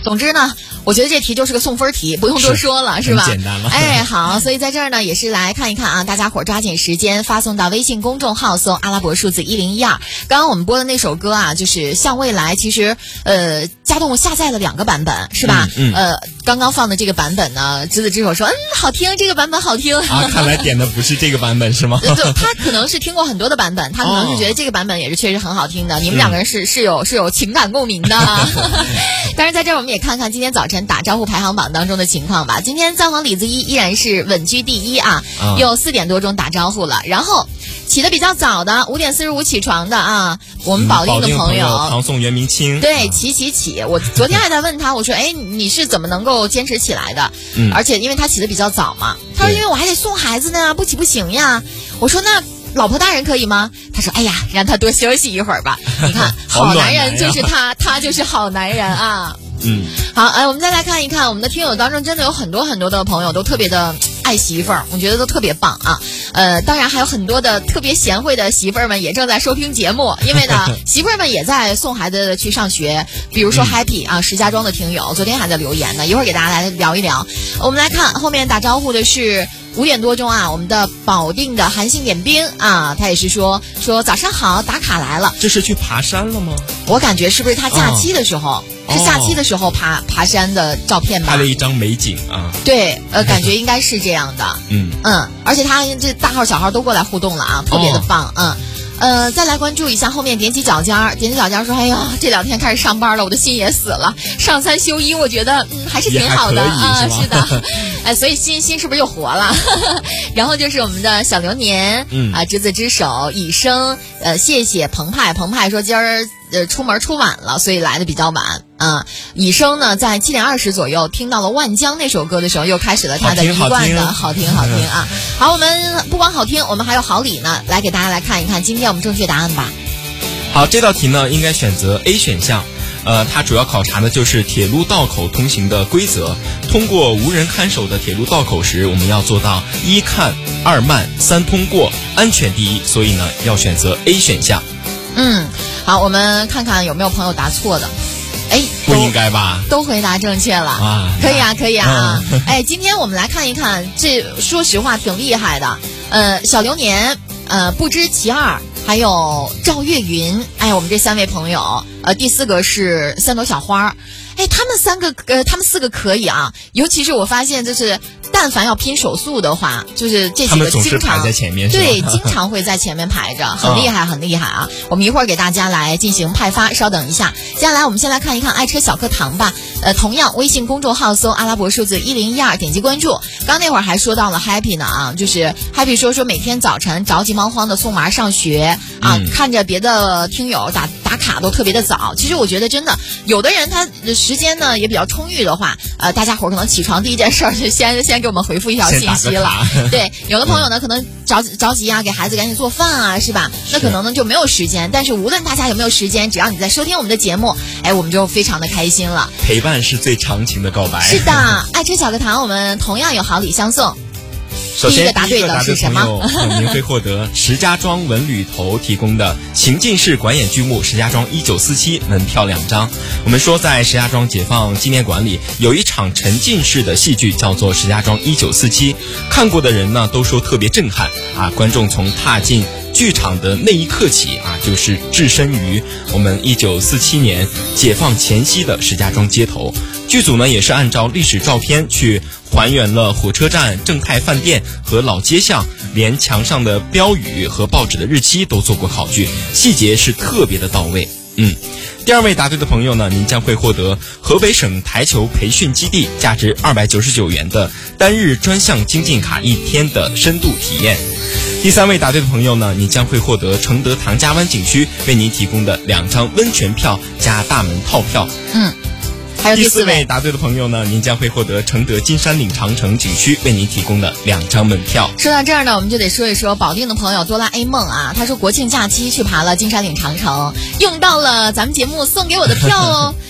总之呢，我觉得这题就是个送分题，不用多说了，是吧？ 很简单了。 哎，好，所以在这儿呢，也是来看一看啊，大家伙抓紧时间发送到微信公众号，搜阿拉伯数字1012。刚刚我们播的那首歌啊，就是《向未来》，其实家动下载了2个版本，是吧？刚刚放的这个版本呢，执子之手说，好听，这个版本好听啊。看来点的不是这个版本是吗？ 对，他可能是听过很多的版本，他可能是觉得这个版本也是确实很好听的。你们2个人是有情感共鸣的。当然，在这儿我们也看看今天早晨打招呼排行榜当中的情况吧。今天藏王李子一依然是稳居第一啊，有4点多钟打招呼了，然后起得比较早的5点45起床的啊，我们保定的朋友唐宋元明清， 对，起。我昨天还在问他，我说，你是怎么能够坚持起来的？而且因为他起得比较早嘛，他说因为我还得送孩子呢，不起不行呀。我说那老婆大人可以吗？他说，哎呀，让他多休息一会儿吧。你看，好男人就是他，他就是好男人啊。好，我们再来看一看我们的听友当中，真的有很多很多的朋友都特别的爱媳妇儿，我觉得都特别棒啊。当然还有很多的特别贤惠的媳妇儿们也正在收听节目，因为呢，媳妇儿们也在送孩子去上学。比如说 Happy 啊，石家庄的听友昨天还在留言呢，一会儿给大家来聊一聊。我们来看后面打招呼的是5点多钟啊，我们的保定的韩信点兵啊，他也是说早上好，打卡来了。 这是去爬山了吗？ 我感觉是不是他假期的时候？是假期的时候爬山的照片吧？ 拍了一张美景啊。 对，感觉应该是这样的。而且他这大号小号都过来互动了啊，特别的棒。再来关注一下后面点起脚尖说，哎呀，这2天开始上班了，我的心也死了。上3休1，我觉得还是挺好的啊。是的，所以心是不是又活了？然后就是我们的小流年，执子之手，以生，谢谢澎湃说今儿出门出晚了，所以来的比较晚。以生呢，在7点20左右听到了万江那首歌的时候，又开始了他的一贯的好听啊。好，我们不光好听，我们还有好礼呢，来给大家来看一看今天我们正确答案吧。 好，这道题呢应该选择 A 选项。它主要考察的就是铁路道口通行的规则。通过无人看守的铁路道口时，我们要做到1看2慢3通过，安全第一，所以呢要选择 A 选项。 好，我们看看有没有朋友答错的。 不应该吧？ 都回答正确了啊！可以啊！今天我们来看一看，这说实话挺厉害的。小流年，不知其二，还有赵月云，我们这3位朋友，第4个是3朵小花。他们4个可以啊，尤其是我发现就是但凡要拼手速的话，就是这几个经常，他们总是排在前面， 对，经常会在前面排着，很厉害啊！我们一会儿给大家来进行派发，稍等一下。接下来我们先来看一看爱车小课堂吧。同样微信公众号搜阿拉伯数字1012，点击关注。刚那会儿还说到了 Happy 呢啊，就是 Happy 说每天早晨着急忙慌的送娃上学啊，看着别的听友打卡都特别的早。其实我觉得真的，有的人他时间呢也比较充裕的话，大家伙可能起床第一件事就先给我们回复一条信息了。对，有的朋友呢可能着急啊，给孩子赶紧做饭啊，是吧？那可能呢就没有时间。但是无论大家有没有时间，只要你在收听我们的节目，我们就非常的开心了。 陪伴是最长情的告白。 是的，爱车小课堂我们同样有好礼相送。 首先， 第一个答对的是什么？ 您会获得石家庄文旅头提供的情境式管演剧目《石家庄1947》门票2张。我们说，在石家庄解放纪念馆里有一场沉浸式的戏剧，叫做《石家庄1947》。看过的人呢，都说特别震撼啊！观众从踏进剧场的那一刻起啊，就是置身于我们1947年解放前夕的石家庄街头。剧组呢，也是按照历史照片去还原了火车站、正泰饭店和老街巷，连墙上的标语和报纸的日期都做过考据，细节是特别的到位。第2位答对的朋友呢，您将会获得河北省台球培训基地价值299元的单日专项精进卡1天的深度体验。第3位答对的朋友呢，你将会获得承德唐家湾景区为您提供的2张温泉票加大门套票。 还有第4位答对的朋友呢，您将会获得承德金山岭长城景区为您提供的2张门票。 说到这儿呢，我们就得说一说保定的朋友多拉 A 梦啊，他说国庆假期去爬了金山岭长城，用到了咱们节目送给我的票哦。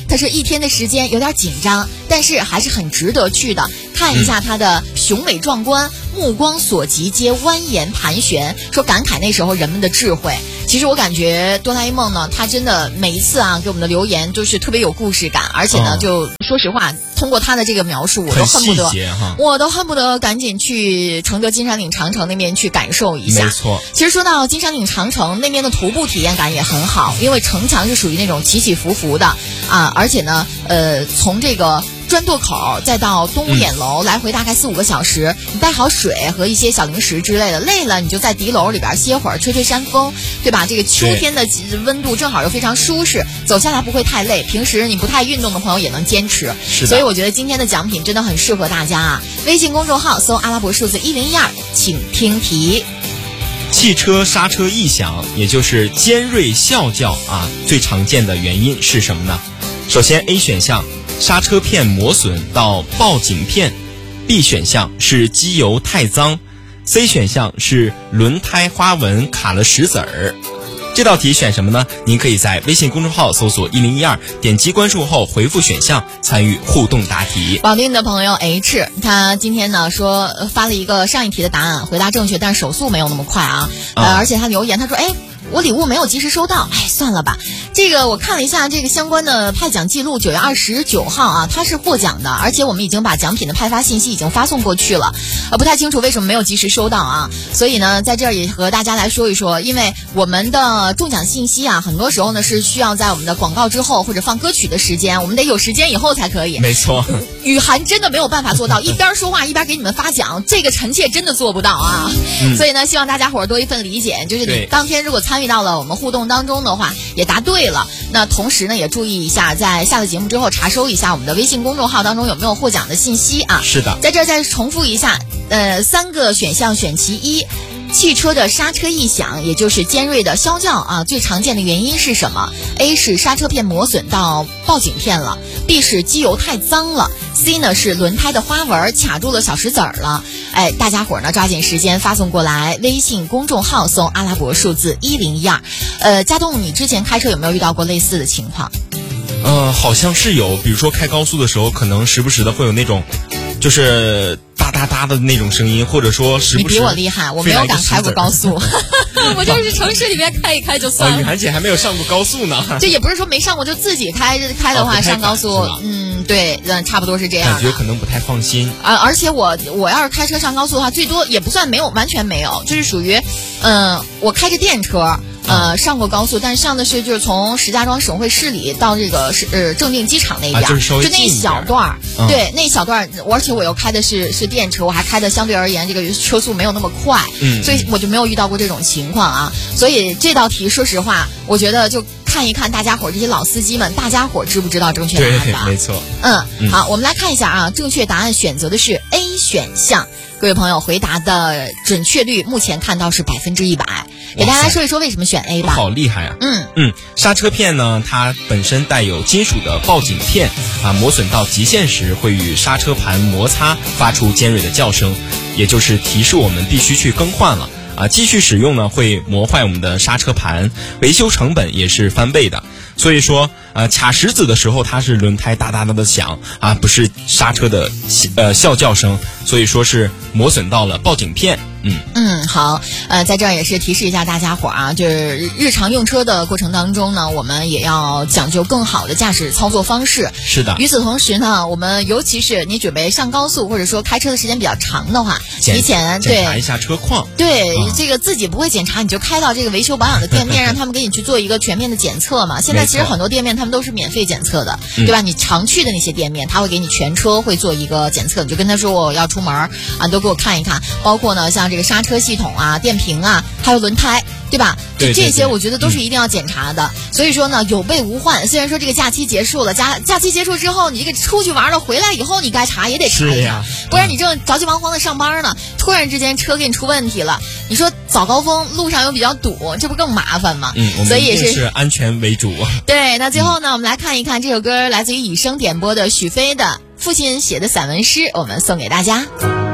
他说一天的时间有点紧张，但是还是很值得去的，看一下它的雄伟壮观，目光所及皆蜿蜒盘旋，说感慨那时候人们的智慧。其实我感觉哆啦 A 梦呢，他真的每一次啊给我们的留言就是特别有故事感，而且呢，就说实话，通过他的这个描述，我都恨不得赶紧去承德金山岭长城那边去感受一下。 没错， 其实说到金山岭长城那边的徒步体验感也很好，因为城墙是属于那种起起伏伏的啊，而且呢，从这个砖垛口再到东屋琰楼，来回大概4-5个小时，你带好水和一些小零食之类的，累了你就在敌楼里边歇会儿，吹吹山风，对吧？这个秋天的温度正好又非常舒适，走下来不会太累。平时你不太运动的朋友也能坚持，所以我觉得今天的奖品真的很适合大家啊！微信公众号搜阿拉伯数字1012，请听题。 汽车刹车异响，也就是尖锐啸叫啊，最常见的原因是什么呢？首先 A 选项，刹车片磨损到报警片。 B 选项是机油太脏。 C 选项是轮胎花纹卡了石子儿。这道题选什么呢？您可以在微信公众号搜索1012，点击关注后回复选项参与互动答题。 保定的朋友 H， 他今天呢说发了一个上一题的答案，回答正确，但是手速没有那么快啊。而且他留言他说我礼物没有及时收到，算了吧。这个我看了一下这个相关的派奖记录，9月29号啊，他是获奖的，而且我们已经把奖品的派发信息已经发送过去了，不太清楚为什么没有及时收到啊。所以呢，在这儿也和大家来说一说，因为我们的中奖信息啊，很多时候呢是需要在我们的广告之后或者放歌曲的时间，我们得有时间以后才可以。 没错， 雨涵真的没有办法做到一边说话一边给你们发奖，这个臣妾真的做不到啊。所以呢，希望大家伙儿多一份理解，就是你当天如果参与到了我们互动当中的话，也答对了。那同时呢，也注意一下，在下了节目之后查收一下我们的微信公众号当中有没有获奖的信息啊。 是的， 在这儿再重复一下，3个选项选其一。汽车的刹车异响，也就是尖锐的啸叫啊，最常见的原因是什么 ？A 是刹车片磨损到报警片了 ，B 是机油太脏了 ，C 呢是轮胎的花纹卡住了小石子儿了。大家伙儿呢抓紧时间发送过来，微信公众号搜阿拉伯数字1012。家栋，你之前开车有没有遇到过类似的情况？ 好像是有，比如说开高速的时候，可能时不时的会有那种，就是哒哒哒的那种声音，或者说时不时。 你比我厉害，我没有敢开过高速，我就是城市里面开一开就算了。 雨涵姐还没有上过高速呢。 这也不是说没上过，就自己开的话，上高速，对，差不多是这样。 感觉可能不太放心而且我要是开车上高速的话，最多也不算没有，完全没有，就是属于，我开着电车。上过高速，但是上的是就是从石家庄省会市里到这个正定机场那边，就那一小段对，那一小段，而且我又开的是电车，我还开的相对而言这个车速没有那么快，所以我就没有遇到过这种情况啊。所以这道题说实话，我觉得就看一看大家伙这些老司机们，大家伙知不知道正确答案吧？ 对，没错。 好，我们来看一下啊，正确答案选择的是 A 选项。各位朋友回答的准确率目前看到是100%，给大家来说一说为什么选 A 吧。 好厉害啊！刹车片呢，它本身带有金属的报警片啊，磨损到极限时会与刹车盘摩擦，发出尖锐的叫声，也就是提示我们必须去更换了啊。继续使用呢，会磨坏我们的刹车盘，维修成本也是翻倍的。所以说，卡石子的时候，它是轮胎哒哒哒的响啊，不是刹车的啸叫声，所以说是磨损到了报警片。 好，在这儿也是提示一下大家伙啊，就是日常用车的过程当中呢，我们也要讲究更好的驾驶操作方式。 是的。 与此同时呢，我们尤其是你准备上高速或者说开车的时间比较长的话，提前检查一下车况。 对，这个自己不会检查，你就开到这个维修保养的店面，让他们给你去做一个全面的检测嘛。现在其实很多店面他们都是免费检测的，对吧？你常去的那些店面，他会给你全车会做一个检测，你就跟他说我要出门啊，都给我看一看，包括呢像这个刹车系统啊、电瓶啊，还有轮胎，对吧？ 对， 这些我觉得都是一定要检查的。所以说呢，有备无患。虽然说这个假期结束了，假期结束之后，你这个出去玩了，回来以后你该查也得查一查，不然你正着急忙慌的上班呢，突然之间车给你出问题了，你说早高峰路上又比较堵，这不更麻烦吗？ 所以也是安全为主。 对，那最后呢，我们来看一看这首歌来自于以声点播的许飞的父亲写的散文诗，我们送给大家。